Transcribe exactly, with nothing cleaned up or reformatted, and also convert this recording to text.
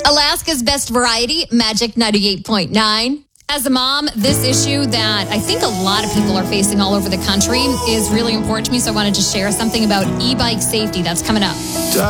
Alaska's best variety, Magic ninety-eight point nine. As a mom, this issue that I think a lot of people are facing all over the country is really important to me. So I wanted to share something about e-bike safety that's coming up.